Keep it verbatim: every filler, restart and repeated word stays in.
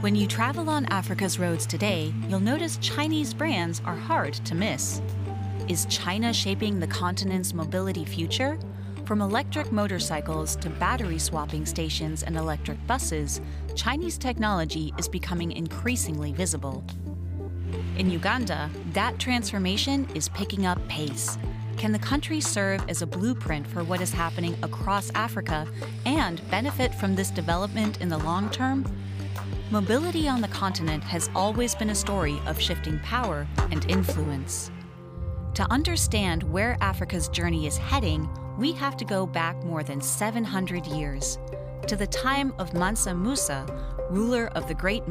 When you travel on Africa's roads today, you'll notice Chinese brands are hard to miss. Is China shaping the continent's mobility future? From electric motorcycles to battery swapping stations and electric buses, Chinese technology is becoming increasingly visible. In Uganda, that transformation is picking up pace. Can the country serve as a blueprint for what is happening across Africa and benefit from this development in the long term? Mobility on the continent has always been a story of shifting power and influence. To understand where Africa's journey is heading, we have to go back more than seven hundred years, to the time of Mansa Musa, ruler of the Great